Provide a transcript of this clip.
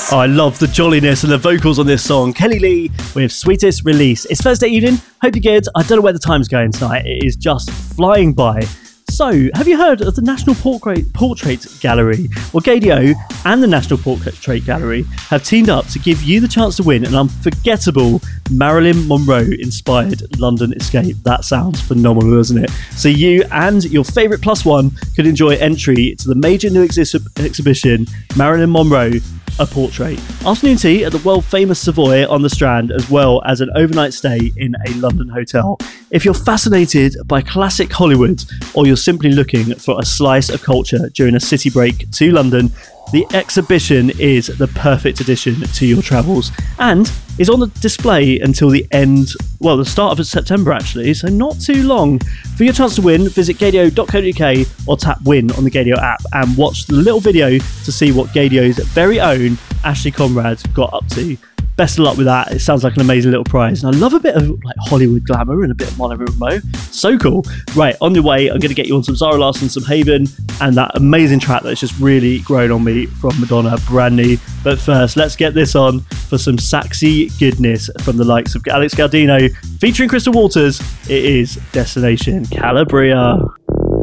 Oh, I love the jolliness and the vocals on this song. Kelly Lee with Sweetest Release. It's Thursday evening. Hope you're good. I don't know where the time's going tonight. It is just flying by. So, have you heard of the National Portrait Gallery? Well, Gaydio and the National Portrait Gallery have teamed up to give you the chance to win an unforgettable Marilyn Monroe-inspired London escape. That sounds phenomenal, doesn't it? So you and your favourite plus one could enjoy entry to the major new exhibition, Marilyn Monroe, A Portrait. Afternoon tea at the world-famous Savoy on the Strand, as well as an overnight stay in a London hotel. If you're fascinated by classic Hollywood, or you're simply looking for a slice of culture during a city break to London, the exhibition is the perfect addition to your travels and is on the display until the start of September actually, so not too long. For your chance to win, visit gaydio.co.uk or tap win on the Gaydio app and watch the little video to see what Gaydio's very own Ashley Conrad got up to. Best of luck with that. It sounds like an amazing little prize. And I love a bit of like Hollywood glamour and a bit of Monica Rambeau. So cool. Right, on your way, I'm going to get you on some Zara Larsson, some Haven, and that amazing track that's just really grown on me from Madonna, Brand New. But first, let's get this on for some sexy goodness from the likes of Alex Gaudino featuring Crystal Waters. It is Destination Calabria.